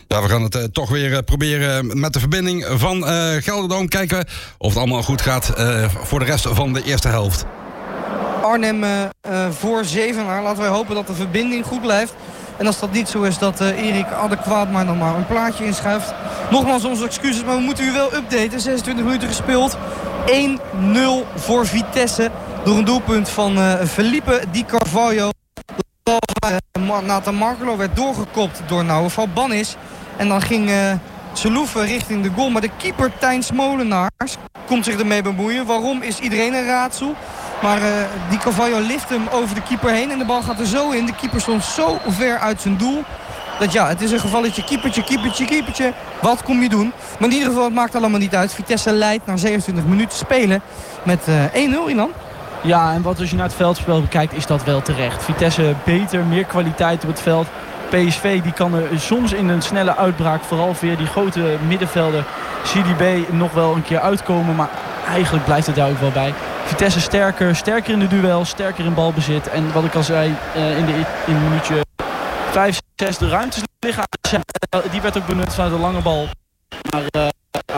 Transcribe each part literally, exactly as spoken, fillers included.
Ja, we gaan het uh, toch weer uh, proberen met de verbinding van uh, Gelderdoom. Kijken of het allemaal goed gaat uh, voor de rest van de eerste helft. Arnhem uh, uh, voor Zevenaar. Laten wij hopen dat de verbinding goed blijft. En als dat niet zo is, dat uh, Erik adequaat maar nog maar een plaatje inschuift. Nogmaals onze excuses, maar we moeten u wel updaten. zesentwintig minuten gespeeld. één nul voor Vitesse. Door een doelpunt van uh, Felipe Di Carvalho. Uh, Nathan Markelo werd doorgekopt door Nauwe Bannis. En dan ging uh, Selouf richting de goal. Maar de keeper Tijn Smolenaars komt zich ermee bemoeien. Waarom is iedereen een raadsel. Maar uh, Di Carvalho lift hem over de keeper heen. En de bal gaat er zo in. De keeper stond zo ver uit zijn doel. Dat ja, het is een gevalletje keepertje, keepertje, keepertje. Wat kom je doen? Maar in ieder geval, het maakt allemaal niet uit. Vitesse leidt na zevenentwintig minuten spelen met uh, één nul, Ilan. Ja, en wat als je naar het veldspel bekijkt, is dat wel terecht. Vitesse beter, meer kwaliteit op het veld. P S V die kan er soms in een snelle uitbraak, vooral via die grote middenvelden, C D B nog wel een keer uitkomen. Maar eigenlijk blijft het daar ook wel bij. Vitesse sterker, sterker in de duel, sterker in balbezit. En wat ik al zei, uh, in, de, in een minuutje vijf, zes de ruimtes liggen. Die werd ook benut vanuit de lange bal. Maar uh,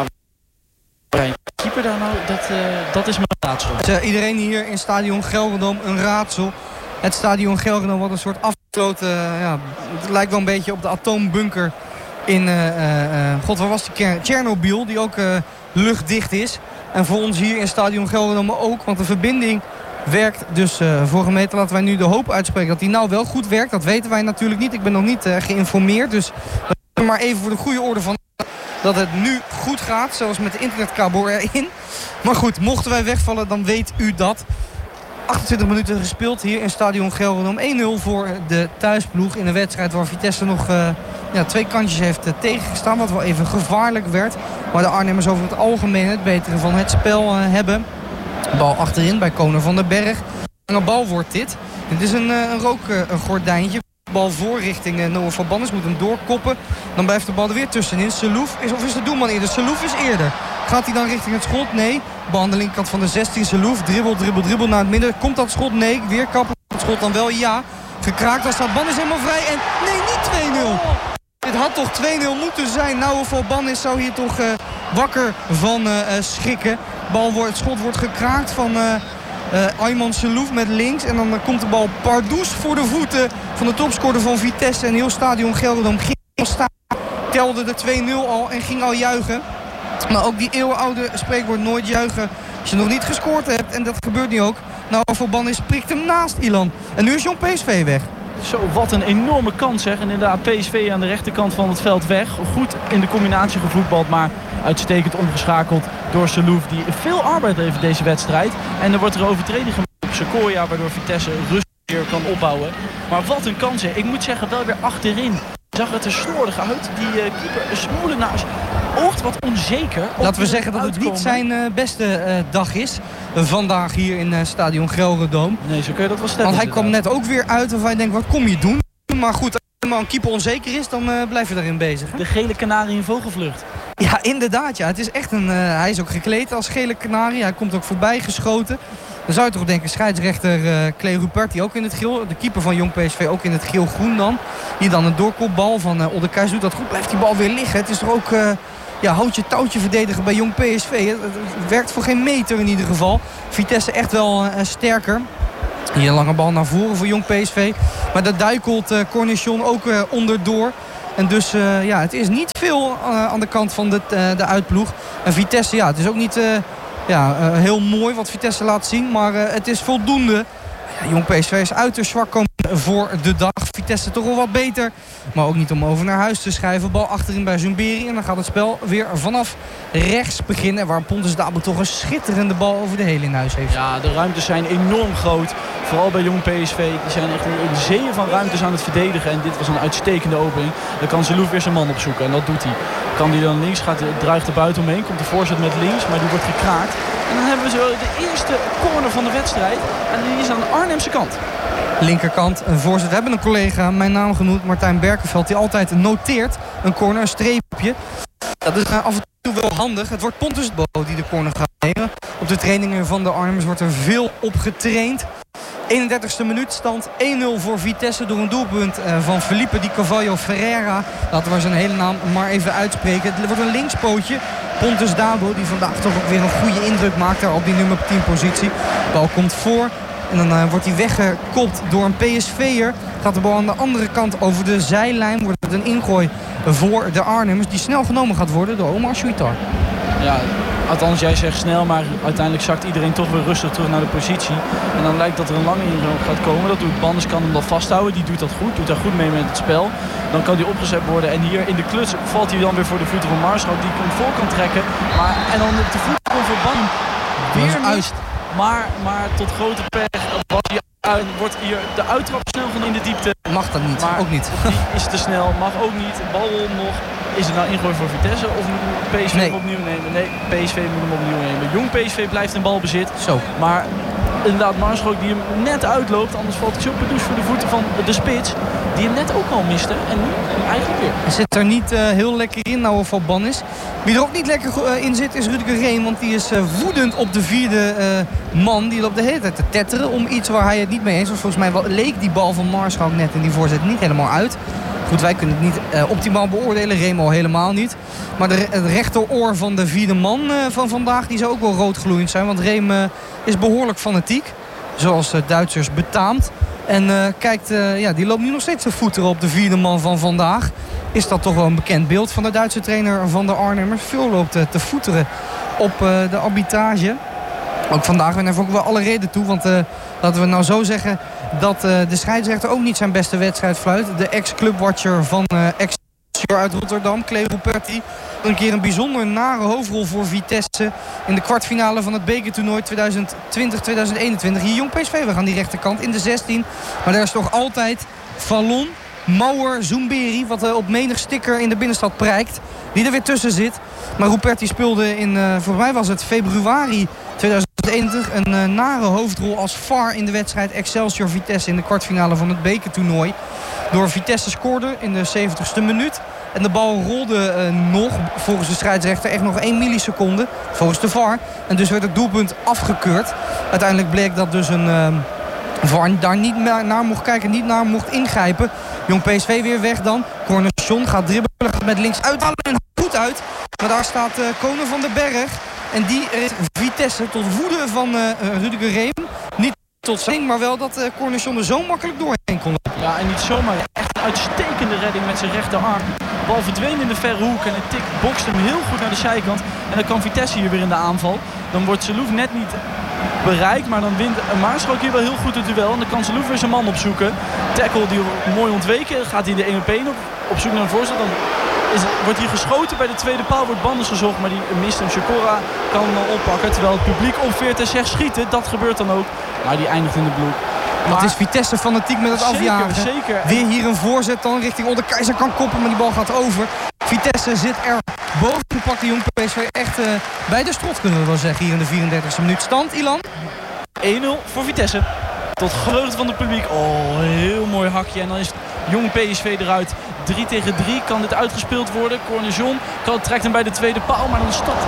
uh, keeper daar nou, dat, uh, dat is mijn raadsel. Uh, iedereen hier in stadion Gelderdoom een raadsel. Het stadion Gelderdoom wat een soort afgesloten, uh, ja, het lijkt wel een beetje op de atoombunker in, uh, uh, god waar was die, Tsjernobyl, die ook uh, luchtdicht is. En voor ons hier in stadion Gelderdoom ook, want de verbinding werkt dus uh, voor gemeten. Laten wij nu de hoop uitspreken dat die nou wel goed werkt. Dat weten wij natuurlijk niet. Ik ben nog niet uh, geïnformeerd, dus uh, maar even voor de goede orde van dat het nu goed gaat, zoals met de internetkabel erin. Maar goed, mochten wij wegvallen, dan weet u dat. achtentwintig minuten gespeeld hier in stadion Gelderdoom. één nul voor de thuisploeg in een wedstrijd waar Vitesse nog uh, ja, twee kantjes heeft uh, tegengestaan. Wat wel even gevaarlijk werd. Maar de Arnhemmers over het algemeen het betere van het spel uh, hebben. Bal achterin bij Koner van den Berg. Een bal wordt dit. Dit is een, uh, een rookgordijntje. Bal voor richting uh, Noah van Bannis. Moet hem doorkoppen. Dan blijft de bal er weer tussenin. Selouf is, of is de doelman eerder? Selouf is eerder. Gaat hij dan richting het schot? Nee. Bal aan de linkerkant van de zestien. Selouf dribbel, dribbel, dribbel naar het midden. Komt dat schot? Nee. Weer kappen. Het schot dan wel? Ja. Gekraakt. Dan staat Bannis helemaal vrij. En nee, niet twee nul. Dit had toch twee nul moeten zijn. Noah van Bannis zou hier toch uh, wakker van uh, schrikken. Bal wordt, het schot wordt gekraakt van uh, uh, Ayman Selouf met links. En dan uh, komt de bal pardoes voor de voeten van de topscorer van Vitesse. En heel stadion Gelderdoom ging al staan. Telde de twee nul al en ging al juichen. Maar ook die eeuwenoude spreekwoord nooit juichen als je nog niet gescoord hebt. En dat gebeurt nu ook. Nou, voor Bannis prikt hem naast Ilan. En nu is Jong P S V weg. Zo, wat een enorme kans zeg. En inderdaad, P S V aan de rechterkant van het veld weg. Goed in de combinatie gevoetbald, maar uitstekend omgeschakeld door Selouf. Die veel arbeid heeft in deze wedstrijd. En er wordt er een overtreding gemaakt op Sequoia, waardoor Vitesse rustig weer kan opbouwen. Maar wat een kans hè. Ik moet zeggen, wel weer achterin zag het er slordig uit. Die uh, keeper Smolenaars oogt wat onzeker. Laten we zeggen dat het niet zijn uh, beste uh, dag is. Uh, vandaag hier in uh, stadion Gelderdoom. Nee, zo kun je dat wel stellen. Want hij kwam net ook weer uit waarvan je denkt, wat kom je doen? Maar goed, als een keeper onzeker is, dan uh, blijf je daarin bezig. Hè? De gele kanarie in vogelvlucht. Ja, inderdaad. Ja. Het is echt een, uh, hij is ook gekleed als gele kanarie. Hij komt ook voorbij geschoten. Dan zou je toch denken, scheidsrechter uh, Clay Rupert, die ook in het geel. De keeper van Jong P S V ook in het geel-groen dan. Hier dan een doorkopbal van uh, Oldekijs doet dat goed. Blijft die bal weer liggen. Het is toch ook uh, ja, houtje touwtje verdedigen bij Jong P S V. Het, het werkt voor geen meter in ieder geval. Vitesse echt wel uh, sterker. Hier een lange bal naar voren voor Jong P S V. Maar dat duikelt uh, Cornichon ook uh, onderdoor. En dus uh, ja, het is niet veel uh, aan de kant van de, uh, de uitploeg. En Vitesse, ja, het is ook niet uh, ja, uh, heel mooi wat Vitesse laat zien. Maar uh, het is voldoende. Ja, Jong P S V is uiterst zwak komen voor de dag. Vitesse toch wel wat beter. Maar ook niet om over naar huis te schrijven. Bal achterin bij Zumberi. En dan gaat het spel weer vanaf rechts beginnen. Waar Pontus Dabo toch een schitterende bal over de hele in huis heeft. Ja, de ruimtes zijn enorm groot. Vooral bij Jong P S V. Die zijn echt een zee van ruimtes aan het verdedigen. En dit was een uitstekende opening. Dan kan Selouf weer zijn man opzoeken. En dat doet hij. Kan hij dan links, gaat, druigt er buiten omheen. Komt de voorzet met links. Maar die wordt gekraakt. En dan hebben we zo de eerste corner van de wedstrijd. En die is aan de Arnhemse kant. Linkerkant een voorzet. We hebben een collega, mijn naam genoemd, Martijn Berkenveld, die altijd noteert een corner, een streepje. Dat is af en toe wel handig. Het wordt Pontus Dabo die de corner gaat nemen. Op de trainingen van de Arnhemmers wordt er veel op getraind. eenendertigste minuut, stand één nul voor Vitesse door een doelpunt uh, van Felipe Di Cavallo Ferreira. Laten we zijn hele naam maar even uitspreken. Het wordt een linkspootje. Pontus Dabo, die vandaag toch ook weer een goede indruk maakt daar op die nummer tien positie. De bal komt voor en dan uh, wordt hij weggekopt door een P S V'er. Gaat de bal aan de andere kant over de zijlijn. Wordt het een ingooi voor de Arnhemmers die snel genomen gaat worden door Omar Shuitar. Ja, althans jij zegt snel, maar uiteindelijk zakt iedereen toch weer rustig terug naar de positie. En dan lijkt dat er een lange inloop gaat komen. Dat doet Bannes, kan hem dat vasthouden. Die doet dat goed, doet daar goed mee met het spel. Dan kan die opgezet worden. En hier in de kluts valt hij dan weer voor de voeten van Maarschalk. Die komt voor kan trekken. Maar, en dan op de voeten van Bannes weer uit. Maar, maar tot grote pech wordt hier de uittrap snel genomen in de diepte. Mag dat niet, maar ook niet. Die is te snel, mag ook niet. Bal nog. Is het nou ingooi voor Vitesse of moet P S V nee. hem opnieuw nemen? Nee, P S V moet hem opnieuw nemen. Jong P S V blijft in balbezit. Zo. Maar inderdaad, Maarschalk die hem net uitloopt. Anders valt hij zo pedoes voor de voeten van de spits. Die hem net ook al miste. En nu eigenlijk weer. Hij zit er niet uh, heel lekker in, nou of Ban is. Wie er ook niet lekker uh, in zit is Rudiger Reem. Want die is uh, woedend op de vierde uh, man. Die loopt de hele tijd te tetteren om iets waar hij het niet mee eens was. Volgens mij wel, leek die bal van Maarschalk net in die voorzet niet helemaal uit. Goed, wij kunnen het niet uh, optimaal beoordelen. Reem al helemaal niet. Maar de, het rechteroor van de vierde man uh, van vandaag, die zou ook wel roodgloeiend zijn. Want Reem uh, is behoorlijk fanatiek. Zoals de Duitsers betaamt. En uh, kijkt, uh, ja, die loopt nu nog steeds te voeteren op de vierde man van vandaag. Is dat toch wel een bekend beeld van de Duitse trainer van de Arnhemmers. Veel loopt uh, te voeteren op uh, de arbitrage. Ook vandaag, en daar heeft ook wel alle reden toe. Want uh, laten we nou zo zeggen dat uh, de scheidsrechter ook niet zijn beste wedstrijd fluit. De ex-clubwatcher van uh, Excelsior uit Rotterdam, Clay Ruperti. Een keer een bijzonder nare hoofdrol voor Vitesse in de kwartfinale van het bekertoernooi tweeduizend twintig tweeduizend eenentwintig. Hier Jong P S V, we gaan die rechterkant in de zestien. Maar daar is toch altijd Fallon, Mauer, Zoumberi, wat uh, op menig sticker in de binnenstad prijkt. Die er weer tussen zit. Maar Ruperti speelde in, uh, voor mij was het februari tweeduizend eenentwintig een uh, nare hoofdrol als V A R in de wedstrijd Excelsior Vitesse in de kwartfinale van het bekertoernooi. Door Vitesse scoorde in de zeventigste minuut. En de bal rolde uh, nog, volgens de scheidsrechter, echt nog één milliseconde. Volgens de V A R. En dus werd het doelpunt afgekeurd. Uiteindelijk bleek dat dus een uh, V A R daar niet naar mocht kijken, niet naar mocht ingrijpen. Jong P S V weer weg dan. Cornelissen gaat dribbelen, gaat met links uithalen en goed uit. Maar daar staat uh, Konen van den Berg. En die reed Vitesse tot woede van uh, Rudiger Reem. Niet tot zijn, maar wel dat uh, Cornelissen er zo makkelijk doorheen kon. Ja, en niet zomaar. Echt een uitstekende redding met zijn rechterarm. De bal verdween in de verre hoek en het tik bokst hem heel goed naar de zijkant. En dan kan Vitesse hier weer in de aanval. Dan wordt Selouf net niet bereikt, maar dan wint Maarschalk hier wel heel goed het duel. En dan kan Selouf weer zijn man opzoeken. Tackle die mooi ontweken. Gaat hij in de één op één op, op zoek naar een voorstel. Dan is, wordt hier geschoten. Bij de tweede paal wordt Bandes gezocht, maar die mist hem. Chakora kan hem oppakken. Terwijl het publiek opveert en zegt schieten. Dat gebeurt dan ook. Maar die eindigt in de bloed. Maar het is Vitesse fanatiek met het zeker, afjagen. Zeker. Weer hier een voorzet dan richting Olde Keizer, kan koppen, maar die bal gaat over. Vitesse zit er boven. Pakt de Jong P S V echt uh, bij de strot, kunnen we wel zeggen, hier in de vierendertigste minuut. Stand, Ilan? één nul voor Vitesse. Tot vreugde van het publiek. Oh, heel mooi hakje. En dan is Jong P S V eruit. drie tegen drie. Kan dit uitgespeeld worden? Cornelissen trekt hem bij de tweede paal. Maar dan stapt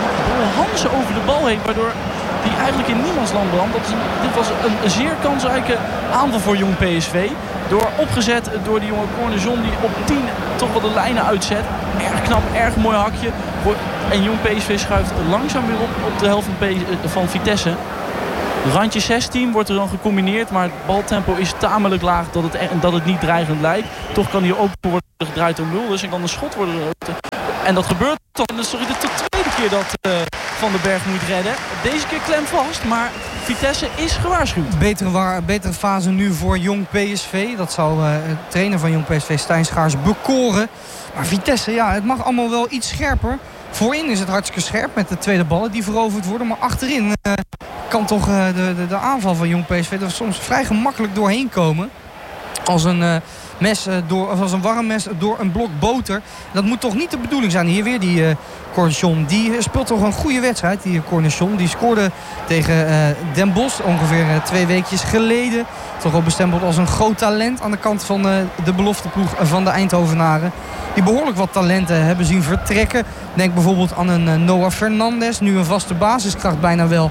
Hansen over de bal heen. Waardoor die eigenlijk in niemandsland belandt. Dit was een, een zeer kansrijke aanval voor Jong P S V. Door opgezet door die jonge Cornelissen die op tien toch wel de lijnen uitzet. Erg knap, erg mooi hakje. En Jong P S V schuift langzaam weer op op de helft van, P- van Vitesse. Randje zestien wordt er dan gecombineerd, maar het baltempo is tamelijk laag dat het, dat het niet dreigend lijkt. Toch kan hier ook worden gedraaid door Mulders en kan een schot worden. En dat gebeurt dan. En dat is de tweede keer dat uh, Van den Berg moet redden. Deze keer klem vast, maar Vitesse is gewaarschuwd. Betere, waar, betere fase nu voor Jong P S V. Dat zal uh, de trainer van Jong P S V, Stijn Schaars, bekoren. Maar Vitesse, ja, het mag allemaal wel iets scherper. Voorin is het hartstikke scherp met de tweede ballen die veroverd worden. Maar achterin uh, kan toch uh, de, de, de aanval van Jong P S V er soms vrij gemakkelijk doorheen komen. Als een, uh, mes, uh, door, of als een warm mes door een blok boter. Dat moet toch niet de bedoeling zijn. Hier weer die uh, Cornelissen. Die uh, speelt toch een goede wedstrijd. Die Cornelissen. Die scoorde tegen uh, Den Bosch ongeveer uh, twee weekjes geleden. Toch wel bestempeld als een groot talent aan de kant van uh, de belofteploeg van de Eindhovenaren. Die behoorlijk wat talenten hebben zien vertrekken. Denk bijvoorbeeld aan een uh, Noah Fernandes. Nu een vaste basiskracht bijna wel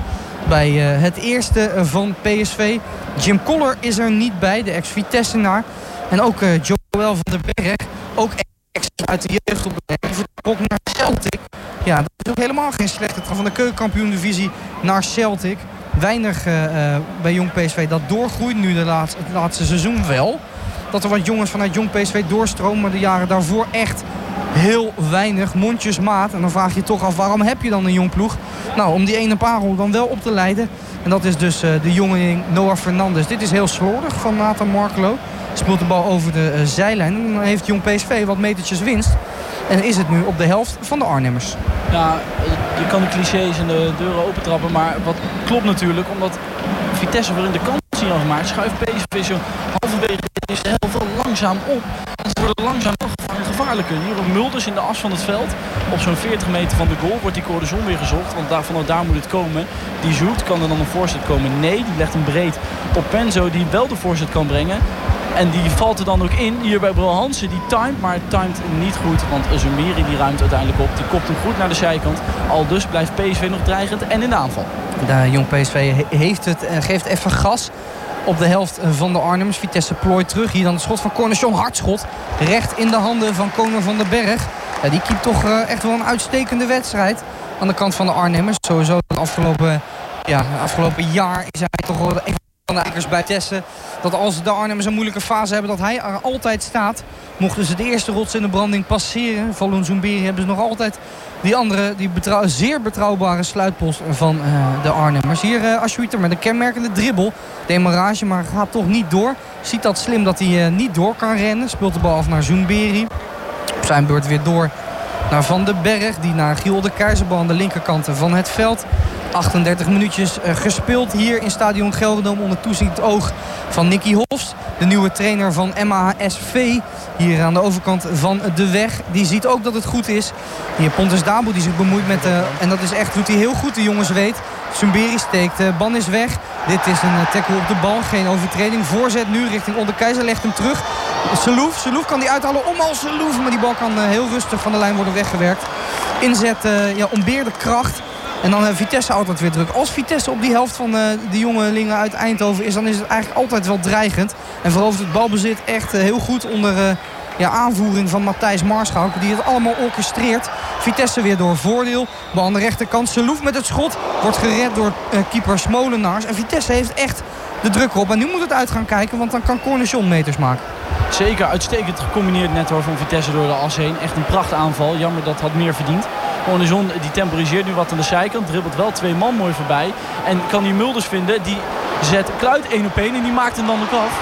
bij uh, het eerste van P S V. Jim Koller is er niet bij, de ex-Vitessenaar. En ook uh, Joël van den Berg, ook ex uit de jeugdopleiding, vertrok naar Celtic. Ja, dat is ook helemaal geen slechte trap van de keukenkampioen-divisie naar Celtic. Weinig uh, uh, bij Jong P S V dat doorgroeit, nu de laatste, het laatste seizoen wel. Dat er wat jongens vanuit Jong P S V doorstromen, maar de jaren daarvoor echt heel weinig, mondjesmaat. En dan vraag je je toch af, waarom heb je dan een jong ploeg? Nou, om die ene parel dan wel op te leiden. En dat is dus uh, de jongeling Noah Fernandes. Dit is heel slordig van Nathan Markelo. Speelt de bal over de uh, zijlijn. En dan heeft Jong P S V wat metertjes winst. En is het nu op de helft van de Arnhemmers. Ja, je kan de clichés en de deuren opentrappen. Maar wat klopt natuurlijk, omdat Vitesse weer in de kant zien afmaakt, schuift P S V zo halverwege is de helft wel langzaam op. En ze worden langzaam gevaarlijker. Hier op Mulders in de as van het veld. Op zo'n veertig meter van de goal wordt die cordon weer gezocht. Want daar, vanuit daar moet het komen. Die zoekt, kan er dan een voorzet komen? Nee, die legt hem breed op Penzo, die wel de voorzet kan brengen. En die valt er dan ook in. Hier bij Bro Hansen, die timed, maar het timed niet goed. Want Zumeri die ruimt uiteindelijk op. Die kopt hem goed naar de zijkant. Al dus blijft P S V nog dreigend en in de aanval. De Jong P S V heeft het, geeft even gas op de helft van de Arnhemmers. Vitesse plooit terug. Hier dan het schot van Cornichon. Hard schot. Recht in de handen van Koner van den Berg. Ja, die keept toch uh, echt wel een uitstekende wedstrijd aan de kant van de Arnhemmers. Sowieso het afgelopen, ja, afgelopen jaar is hij toch wel een van de eikers bij Vitesse. Dat als de Arnhemmers een moeilijke fase hebben, dat hij er altijd staat. Mochten ze de eerste rots in de branding passeren, Falun Zumberi, hebben ze nog altijd die andere, die betrouw, zeer betrouwbare sluitpost van uh, de Arnhemmers. Hier uh, Ashuiter met een kenmerkende dribbel. Demarrage, maar gaat toch niet door. Ziet dat slim dat hij uh, niet door kan rennen. Speelt de bal af naar Zumberi. Op zijn beurt weer door naar Van den Berg. Die naar Giel de Keizerbal aan de linkerkant van het veld. achtendertig minuutjes uh, gespeeld hier in Stadion Gelredome onder toezicht oog van Nicky Hofs. De nieuwe trainer van M A H S V. Hier aan de overkant van de weg. Die ziet ook dat het goed is. Hier Pontus Dabo die zich bemoeit met... Uh, en dat is echt, doet hij heel goed, de jongens weet. Zumberi steekt, uh, Ban is weg. Dit is een uh, tackle op de bal, geen overtreding. Voorzet nu richting Onderkeizer, legt hem terug. Selouf, Selouf kan die uithalen om al Selouf. Maar die bal kan uh, heel rustig van de lijn worden weggewerkt. Inzet, uh, ja, ontbeerde kracht. En dan uh, Vitesse altijd weer druk. Als Vitesse op die helft van uh, de jongelingen uit Eindhoven is, dan is het eigenlijk altijd wel dreigend. En verovert het balbezit echt uh, heel goed onder uh, ja, aanvoering van Matthijs Maarschalk. Die het allemaal orchestreert. Vitesse weer door voordeel. Bal aan de rechterkant. Selouf met het schot. Wordt gered door uh, keeper Smolenaars. En Vitesse heeft echt de druk erop. En nu moet het uit gaan kijken, want dan kan Cornichon meters maken. Zeker, uitstekend gecombineerd net hoor van Vitesse door de as heen. Echt een prachtaanval. Jammer dat had meer verdiend. Cornichon die temporiseert nu wat aan de zijkant. Dribbelt wel twee man mooi voorbij. En kan die Mulders vinden. Die zet Kluit één op één en die maakt hem dan ook af.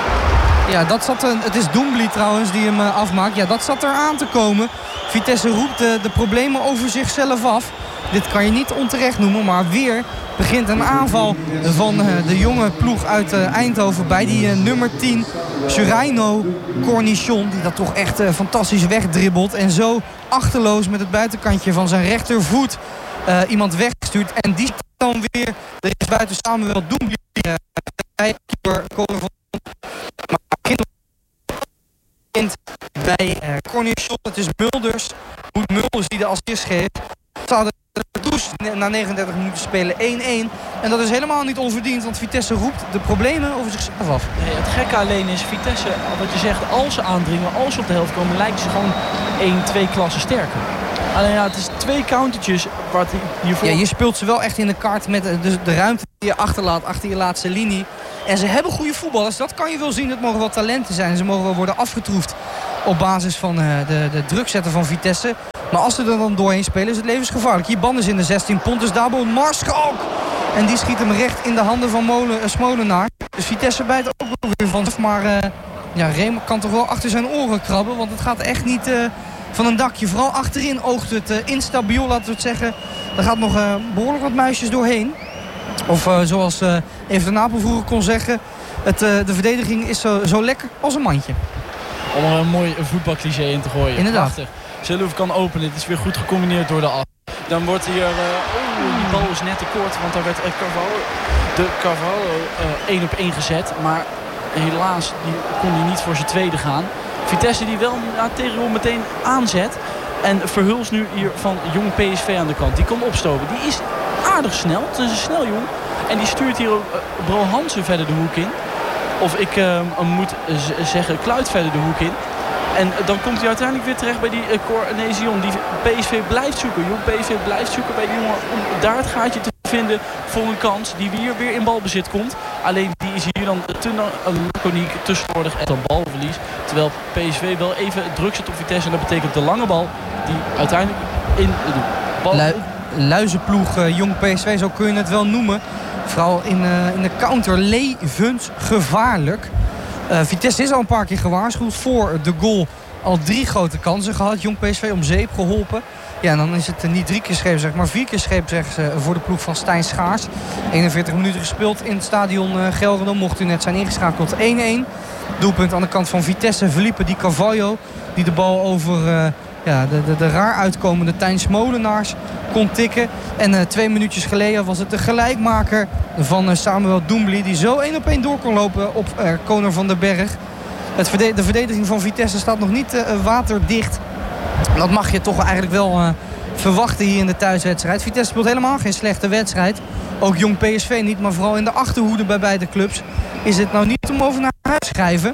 Ja, dat zat een, het is Doumbly trouwens die hem uh, afmaakt. Ja, dat zat er aan te komen. Vitesse roept uh, de problemen over zichzelf af. Dit kan je niet onterecht noemen, maar weer begint een aanval van uh, de jonge ploeg uit uh, Eindhoven bij die uh, nummer tien, Surino Cornichon, die dat toch echt uh, fantastisch wegdribbelt en zo achterloos met het buitenkantje van zijn rechtervoet uh, iemand wegstuurt. En die dan weer de rechtsbuiten Samuel Doumbly uh, bij keeper Colin van maar begint bij uh, Cornichon. Het is Mulders. Moet Mulders die de assist geeft. Ze hadden na negenendertig minuten spelen één-één. En dat is helemaal niet onverdiend, want Vitesse roept de problemen over zichzelf af. Nee, het gekke alleen is, Vitesse, wat je zegt, als ze aandringen, als ze op de helft komen, lijken ze gewoon één, twee klassen sterker. Alleen ja, het is twee countertjes wat hiervoor... Ja, je speelt ze wel echt in de kaart met de, de ruimte die je achterlaat, achter je laatste linie. En ze hebben goede voetballers, dat kan je wel zien. Het mogen wel talenten zijn. Ze mogen wel worden afgetroefd op basis van uh, de, de drukzetten van Vitesse. Maar als ze er dan doorheen spelen, is het levensgevaarlijk. Hier Ban is in de zestien, Pontus Dabo, Maarschalk. En die schiet hem recht in de handen van Molen, uh, Smolenaar. Dus Vitesse bijt ook wel weer van. Maar uh, ja, Reem kan toch wel achter zijn oren krabben. Want het gaat echt niet uh, van een dakje. Vooral achterin oogt het uh, instabiel, laten we het zeggen. Er gaat nog uh, behoorlijk wat muisjes doorheen. Of uh, zoals uh, Even de Napel vroeger kon zeggen, het, uh, de verdediging is zo, zo lekker als een mandje. Om er een mooi voetbalcliché in te gooien. Inderdaad. Selouf kan openen. Het is weer goed gecombineerd door de as. Dan wordt hier... Uh, oh, die bal is net te kort. Want daar werd uh, Carvalho, de Carvalho uh, één op één gezet. Maar helaas die, kon hij niet voor zijn tweede gaan. Vitesse die wel uh, tegenwoordig meteen aanzet. En Verhulst nu hier van jong P S V aan de kant. Die komt opstoven. Die is aardig snel. Het is een snel jong. En die stuurt hier ook uh, Bro Hansen verder de hoek in. Of ik uh, moet z- zeggen Kluit verder de hoek in. En dan komt hij uiteindelijk weer terecht bij die uh, Cornezion. Die P S V blijft zoeken. Jong P S V blijft zoeken bij die jongen om daar het gaatje te vinden voor een kans. Die weer weer in balbezit komt. Alleen die is hier dan te laconiek, te slordig en dan balverlies. Terwijl P S V wel even druk zit op Vitesse. En dat betekent de lange bal die uiteindelijk in de bal... Lu- Luizenploeg, uh, Jong P S V, zo kun je het wel noemen. Vooral in, uh, in de counter levensgevaarlijk. Uh, Vitesse is al een paar keer gewaarschuwd voor de goal. Al drie grote kansen gehad. Jong P S V om zeep geholpen. Ja, en dan is het uh, niet drie keer scheep, zeg maar vier keer scheep, zeg ze, voor de ploeg van Stijn Schaars. eenenveertig minuten gespeeld in het stadion uh, Gelredome. Mocht u net zijn ingeschakeld, één-één. Doelpunt aan de kant van Vitesse. Felipe Di Carvalho, die de bal over... Uh, Ja, de, de, de raar uitkomende Tijn Smolenaars kon tikken. En uh, twee minuutjes geleden was het de gelijkmaker van uh, Samuel Doumbly. Die zo één op één door kon lopen op uh, Conor van den Berg. Het verde- de verdediging van Vitesse staat nog niet uh, waterdicht. Dat mag je toch eigenlijk wel uh, verwachten hier in de thuiswedstrijd. Vitesse speelt helemaal geen slechte wedstrijd. Ook Jong P S V niet, maar vooral in de achterhoede bij beide clubs is het nou niet om over naar huis te schrijven.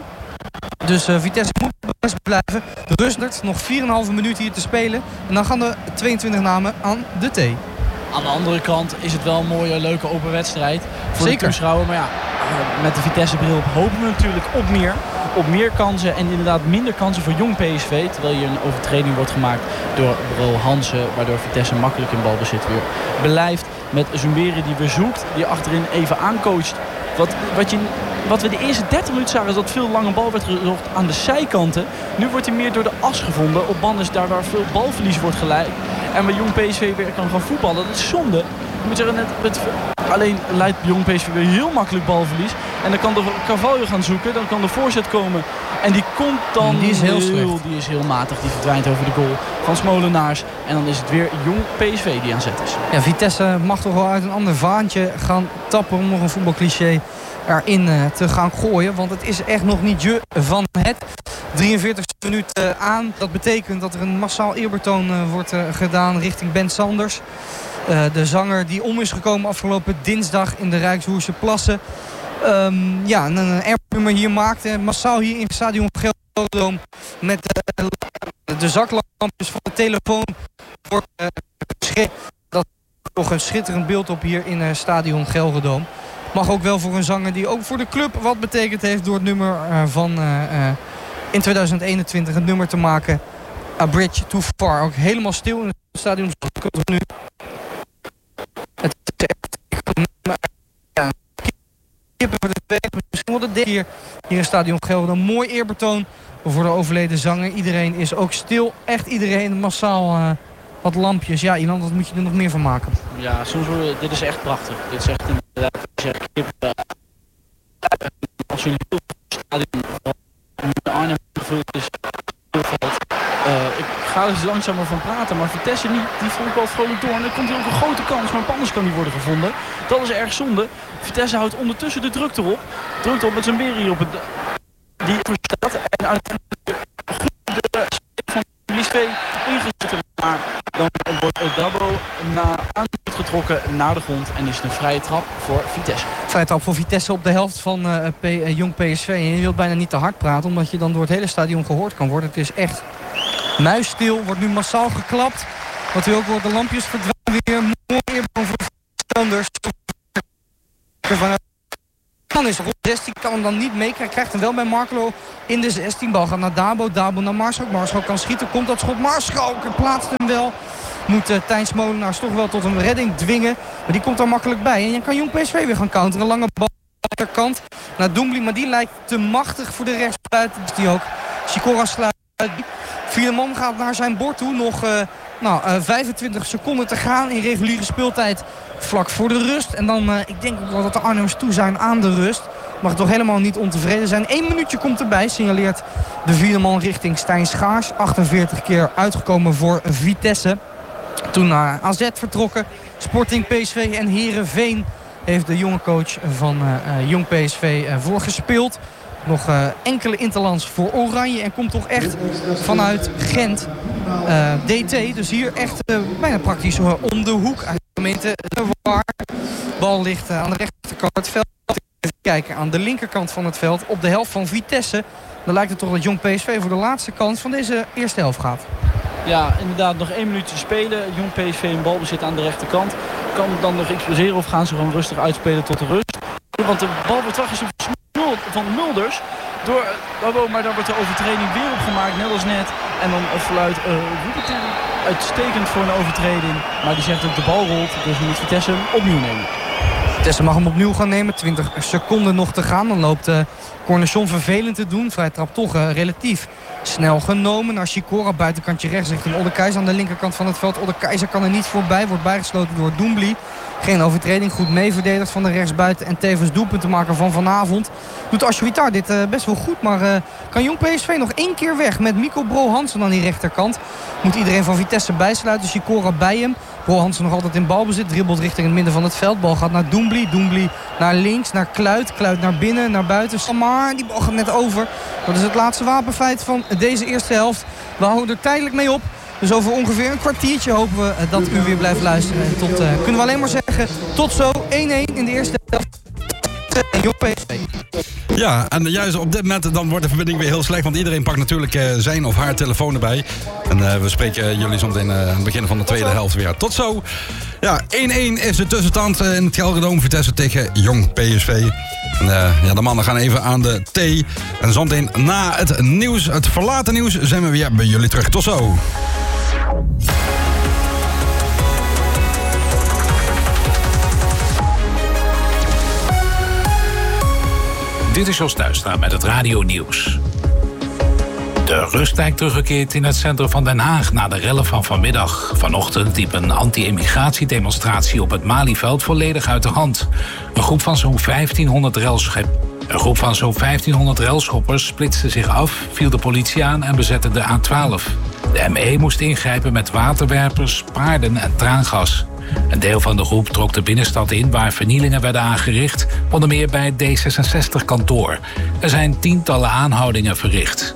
Dus uh, Vitesse moet best blijven. Rustert, nog vier komma vijf minuut hier te spelen. En dan gaan de tweeëntwintig namen aan de thee. Aan de andere kant is het wel een mooie, leuke open wedstrijd voor Zeker. de toeschouwer. Maar ja, met de Vitesse-bril hopen we natuurlijk op meer. Op meer kansen en inderdaad minder kansen voor Jong P S V. Terwijl hier een overtreding wordt gemaakt door Bro Hansen. Waardoor Vitesse makkelijk in balbezit weer blijft. Met Zumberi die weer zoekt. Die achterin even aancoacht. Wat, wat, je, wat we de eerste dertig minuten zagen is dat veel lange bal werd gezocht aan de zijkanten. Nu wordt hij meer door de as gevonden. Op Bannes daardoor veel balverlies wordt geleid. En bij Jong P S V weer kan gaan voetballen. Dat is zonde. Ik moet zeggen, net, het, alleen leidt Jong P S V weer heel makkelijk balverlies. En dan kan de Carvalho gaan zoeken. Dan kan de voorzet komen. En die komt dan die is heel, heel slecht. Die is heel matig. Die verdwijnt over de goal van Smolenaars. En dan is het weer Jong P S V die aan zet is. Ja, Vitesse mag toch wel uit een ander vaantje gaan tappen om nog een voetbalcliché erin uh, te gaan gooien. Want het is echt nog niet je van het. drieënveertigste minuut uh, aan. Dat betekent dat er een massaal eerbetoon uh, wordt uh, gedaan richting Ben Sanders. Uh, de zanger die om is gekomen afgelopen dinsdag in de Rijkswoerse Plassen. Um, ja, een, een erfnummer hier maakte. Massaal hier in het stadion Gelredome. Met uh, de zaklampjes van de telefoon. Wordt uh, geschreven. Dat is toch een schitterend beeld op hier in het uh, stadion Gelredome. Mag ook wel voor een zanger die ook voor de club wat betekend heeft door het nummer uh, van uh, uh, in tweeduizend eenentwintig het nummer te maken. A Bridge Too Far. Ook helemaal stil in het stadion. Nu. Het is echt... Ja, kippen voor de tweede. Misschien wel de derde hier, hier in het stadion Gelredome. Een mooi eerbetoon voor de overleden zanger. Iedereen is ook stil. Echt iedereen massaal uh, wat lampjes. Ja, Ilan, wat moet je er nog meer van maken? Ja, soms worden, dit is echt prachtig. Dit is echt inderdaad, als je uh, als jullie heel veel stadion van Arnhem gevuld is, uh, ik ga er eens langzamer van praten, maar Vitesse niet, die vond wel vrolijk door. En er komt hier ook een grote kans, maar anders kan die worden gevonden. Dat is erg zonde. Vitesse houdt ondertussen de druk erop. Druk op met zijn beri op het, die verstaat. En uiteindelijk de van Lies twee ingezet. Maar dan wordt Dabo na aanzet getrokken naar de grond en is het een vrije trap voor Vitesse. Vrije trap voor Vitesse op de helft van uh, P, uh, Jong P S V. En je wilt bijna niet te hard praten, omdat je dan door het hele stadion gehoord kan worden. Het is echt muisstil, wordt nu massaal geklapt. Wat u ook hoort, de lampjes verdwijnen weer. Mooi eerbetoon voor Sanders. Dan is Rob zestien, kan hem dan niet meekrijgen. Krijgt hem wel bij Markelo in de zestien. Bal gaat naar Dabo, Dabo naar Marschalk. Marschalk kan schieten, komt dat schot. Marschalk plaatst hem wel. Moet uh, Tijn Smolenaars toch wel tot een redding dwingen. Maar die komt er makkelijk bij. En je kan Jong P S V weer gaan counteren. Lange bal aan de rechterkant naar Doumbly. Maar die lijkt te machtig voor de rechtsbuiten. Dus die ook. Sikora sluit. Vierde man gaat naar zijn bord toe. Nog uh, nou, uh, vijfentwintig seconden te gaan in reguliere speeltijd. Vlak voor de rust. En dan, uh, ik denk ook wel dat de Arnhemmers toe zijn aan de rust. Mag toch helemaal niet ontevreden zijn. Eén minuutje komt erbij, signaleert de vierde man richting Stijn Schaars. achtenveertig keer uitgekomen voor Vitesse. Toen naar A Z vertrokken. Sporting, P S V en Heerenveen heeft de jonge coach van uh, uh, Jong P S V uh, voor gespeeld. Nog uh, enkele interlands voor Oranje. En komt toch echt vanuit Gent uh, D T. Dus hier echt uh, bijna praktisch uh, om de hoek. Uit gemeente Waar. Bal ligt aan de rechterkant van het veld. Even kijken, aan de linkerkant van het veld. Op de helft van Vitesse. Dan lijkt het toch dat Jong P S V voor de laatste kans van deze eerste helft gaat. Ja, inderdaad, nog één minuut te spelen. Jong P S V in balbezit aan de rechterkant. Kan het dan nog exploseren of gaan ze gewoon rustig uitspelen tot de rust? Want de bal wordt weggespeeld van Mulders. Door, maar daar wordt de overtreding weer op gemaakt, net als net. En dan fluit uh, Roepertoe uitstekend voor een overtreding. Maar die zegt dat de bal rolt, dus moet Vitesse hem opnieuw nemen. Vitesse mag hem opnieuw gaan nemen. twintig seconden nog te gaan. Dan loopt uh, Cornelison vervelend te doen. Vrij trap toch uh, relatief snel genomen naar Sikora. Buitenkantje rechts richting Oldekijzer aan de linkerkant van het veld. Oldekijzer kan er niet voorbij. Wordt bijgesloten door Doumbly. Geen overtreding. Goed meeverdedigd van de rechtsbuiten. En tevens doelpuntenmaker van vanavond. Doet Asjoitar dit uh, best wel goed. Maar uh, kan Jong P S V nog één keer weg met Mikko Bro Hansen aan die rechterkant. Moet iedereen van Vitesse bijsluiten. Sikora bij hem. Bro Hansen nog altijd in balbezit. Dribbelt richting het midden van het veld. Bal gaat naar Doumbly. Doumbly naar links. Naar Kluit. Kluit naar binnen. Naar buiten. Maar die bal gaat net over. Dat is het laatste wapenfeit van deze eerste helft. We houden er tijdelijk mee op. Dus over ongeveer een kwartiertje hopen we dat u weer blijft luisteren. En tot, uh, kunnen we alleen maar zeggen, tot zo. één-één in de eerste helft. Jong P S V. Ja, en juist op dit moment dan wordt de verbinding weer heel slecht. Want iedereen pakt natuurlijk uh, zijn of haar telefoon erbij. En uh, we spreken uh, jullie zometeen uh, aan het begin van de tweede helft weer. Tot zo. Ja, één-één is de tussenstand uh, in het Gelderdoom. Vitesse tegen Jong P S V. En, uh, ja, de mannen gaan even aan de thee. En zometeen na het nieuws, het verlaten nieuws, zijn we weer bij jullie terug. Tot zo. Dit is Jos Thuistra met het Radio Nieuws. De rust lijkt teruggekeerd in het centrum van Den Haag na de rellen van vanmiddag. Vanochtend liep een anti-immigratiedemonstratie op het Malieveld volledig uit de hand. Een groep van zo'n vijftienhonderd relschep... Een groep van zo'n vijftienhonderd relschoppers splitste zich af, viel de politie aan en bezette de A twaalf. De M E moest ingrijpen met waterwerpers, paarden en traangas. Een deel van de groep trok de binnenstad in waar vernielingen werden aangericht, onder meer bij het D zesenzestig-kantoor. Er zijn tientallen aanhoudingen verricht.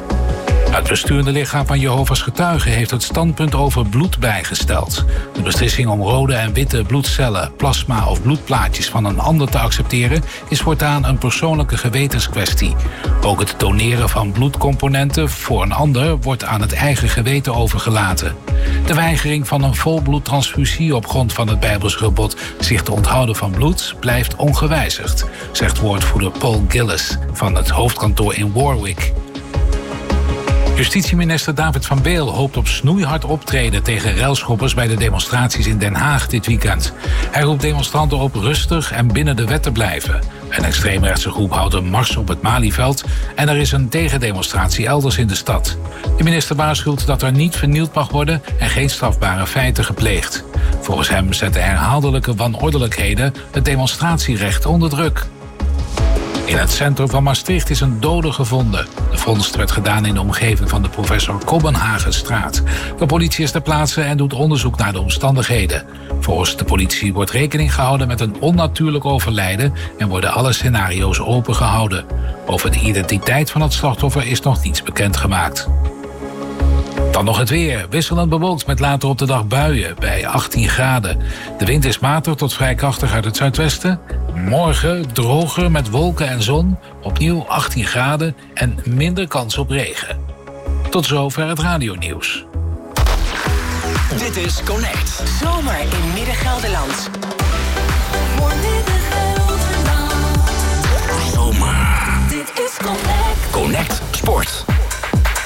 Het besturende lichaam van Jehovah's Getuigen heeft het standpunt over bloed bijgesteld. De beslissing om rode en witte bloedcellen, plasma of bloedplaatjes van een ander te accepteren is voortaan een persoonlijke gewetenskwestie. Ook het doneren van bloedcomponenten voor een ander wordt aan het eigen geweten overgelaten. De weigering van een volbloedtransfusie op grond van het Bijbels gebod zich te onthouden van bloed blijft ongewijzigd, zegt woordvoerder Paul Gillis van het hoofdkantoor in Warwick. Justitieminister David van Beel hoopt op snoeihard optreden tegen relschoppers bij de demonstraties in Den Haag dit weekend. Hij roept demonstranten op rustig en binnen de wet te blijven. Een extreemrechtse groep houdt een mars op het Malieveld en er is een tegendemonstratie elders in de stad. De minister waarschuwt dat er niet vernield mag worden en geen strafbare feiten gepleegd. Volgens hem zetten herhaaldelijke wanordelijkheden het demonstratierecht onder druk. In het centrum van Maastricht is een dode gevonden. De vondst werd gedaan in de omgeving van de Professor Kobbenhagenstraat. De politie is ter plaatse en doet onderzoek naar de omstandigheden. Volgens de politie wordt rekening gehouden met een onnatuurlijk overlijden en worden alle scenario's opengehouden. Over de identiteit van het slachtoffer is nog niets bekendgemaakt. Dan nog het weer. Wisselend bewolkt met later op de dag buien bij achttien graden. De wind is matig tot vrij krachtig uit het zuidwesten. Morgen droger met wolken en zon. Opnieuw achttien graden en minder kans op regen. Tot zover het radionieuws. Dit is Connect. Zomer in Midden-Gelderland. Voor Midden-Gelderland. Zomer. Dit is Connect. Connect Sport.